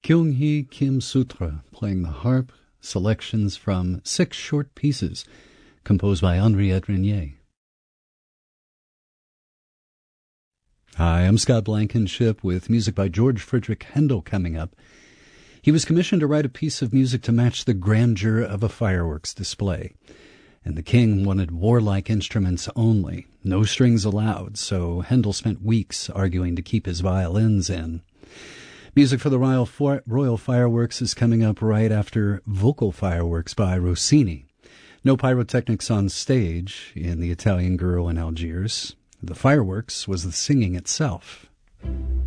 Kyung-hee Kim Sutra playing the harp, selections from 6 short pieces composed by Henriette Renier. Hi, I'm Scott Blankenship with music by George Friedrich Handel coming up. He was commissioned to write a piece of music to match the grandeur of a fireworks display. And the king wanted warlike instruments only, no strings allowed, so Handel spent weeks arguing to keep his violins in. Music for the Royal Fireworks is coming up right after Vocal Fireworks by Rossini. No pyrotechnics on stage in The Italian Girl in Algiers. The fireworks was the singing itself.